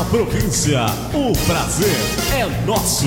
província. O prazer é nosso.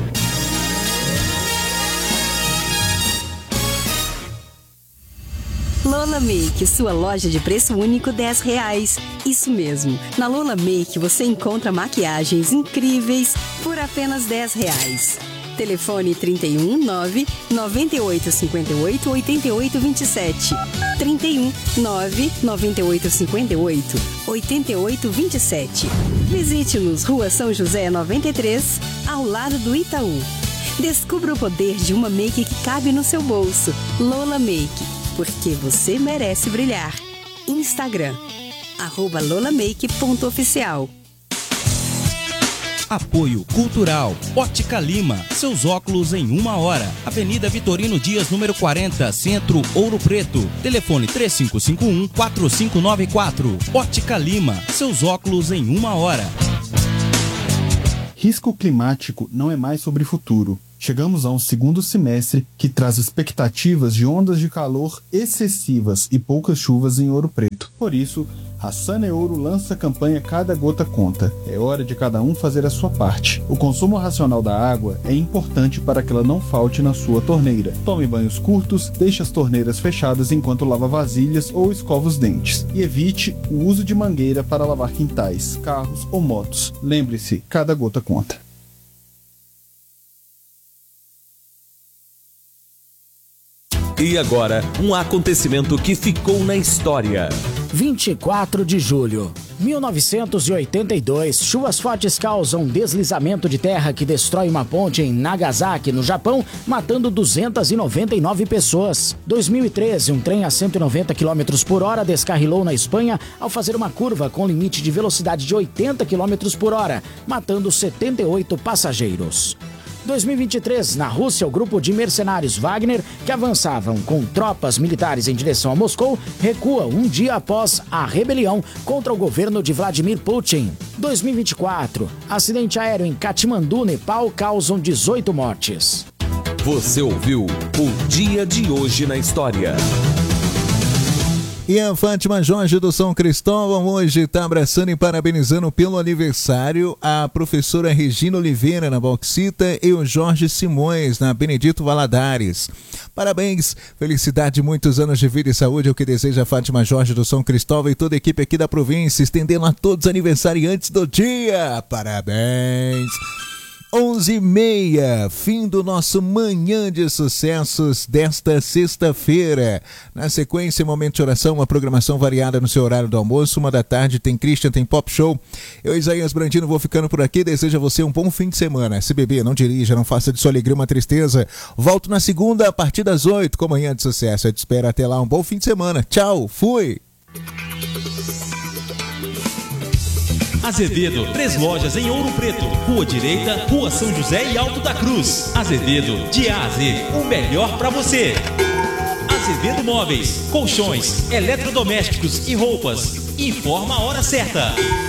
Lola Make, sua loja de preço único R$10. Isso mesmo, na Lola Make você encontra maquiagens incríveis por apenas R$10. Telefone 31 9 98 58 88 27. 31 9 98 58 88 27. Visite-nos, Rua São José 93, ao lado do Itaú. Descubra o poder de uma make que cabe no seu bolso. Lola Make, porque você merece brilhar. Instagram, @lolamake.oficial. Apoio Cultural, Ótica Lima, seus óculos em 1 hora. Avenida Vitorino Dias, número 40, Centro, Ouro Preto. Telefone 3551-4594. Ótica Lima, seus óculos em 1 hora. Risco climático não é mais sobre futuro. Chegamos a um segundo semestre que traz expectativas de ondas de calor excessivas e poucas chuvas em Ouro Preto. Por isso, a Saneouro lança a campanha Cada Gota Conta. É hora de cada um fazer a sua parte. O consumo racional da água é importante para que ela não falte na sua torneira. Tome banhos curtos, deixe as torneiras fechadas enquanto lava vasilhas ou escova os dentes. E evite o uso de mangueira para lavar quintais, carros ou motos. Lembre-se, cada gota conta. E agora, um acontecimento que ficou na história. 24 de julho. 1982, chuvas fortes causam deslizamento de terra que destrói uma ponte em Nagasaki, no Japão, matando 299 pessoas. 2013, um trem a 190 km por hora descarrilou na Espanha ao fazer uma curva com limite de velocidade de 80 km por hora, matando 78 passageiros. 2023, na Rússia, o grupo de mercenários Wagner, que avançavam com tropas militares em direção a Moscou, recua um dia após a rebelião contra o governo de Vladimir Putin. 2024, acidente aéreo em Katmandu, Nepal, causam 18 mortes. Você ouviu o Dia de Hoje na História. E a Fátima Jorge do São Cristóvão hoje está abraçando e parabenizando pelo aniversário a professora Regina Oliveira na Bauxita e o Jorge Simões na Benedito Valadares. Parabéns, felicidade, muitos anos de vida e saúde é o que deseja a Fátima Jorge do São Cristóvão e toda a equipe aqui da província, estendendo a todos os aniversariantes do dia. Parabéns! 11h30, fim do nosso Manhã de Sucessos desta sexta-feira. Na sequência, momento de oração, uma programação variada no seu horário do almoço. 1 da tarde tem Christian, tem Pop Show. Eu, Isaías Brandino, vou ficando por aqui. Desejo a você um bom fim de semana. Se beber, não dirija, não faça de sua alegria uma tristeza. Volto na segunda, a partir das 8, com Manhã de Sucesso. Eu te espero até lá. Um bom fim de semana. Tchau, fui! Azevedo, 3 lojas em Ouro Preto, Rua Direita, Rua São José e Alto da Cruz. Azevedo, de A a Z, o melhor pra você. Azevedo Móveis, colchões, eletrodomésticos e roupas. Informa a hora certa.